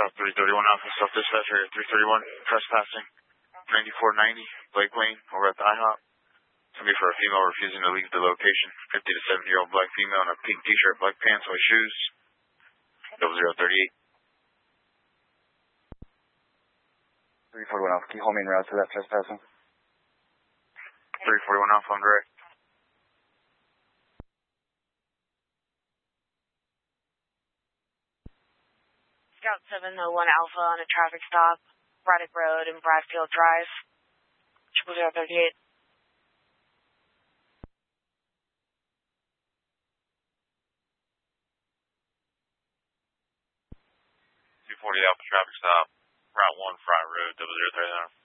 South 331 Alpha, self-dispatch area 331, trespassing, 9490, Blake Lane, over at the IHOP. It's going to be for a female refusing to leave the location. 50 to 70-year-old black female in a pink t-shirt, black pants, white shoes. 0038. 341 Alpha, can you hold me en route to that trespassing? 341 Alpha, I'm direct. Scout 701 Alpha on a traffic stop, Braddock Road and Bradfield Drive, 0038. 240 Alpha traffic stop, Route 1, Fry Road, 0039.